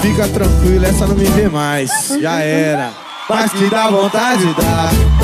fica tranquilo, essa não me vê mais. Já era, mas que dá vontade, dá.